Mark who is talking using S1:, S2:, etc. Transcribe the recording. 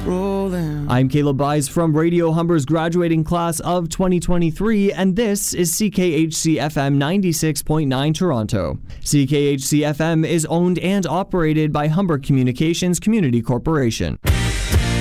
S1: rolling.
S2: I'm Caleb Byes from Radio Humber's graduating class of 2023, and this is CKHC FM 96.9 Toronto. CKHC FM is owned and operated by Humber Communications Community Corporation.